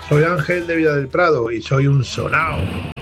Soy Ángel de Villa del Prado y soy un sonao.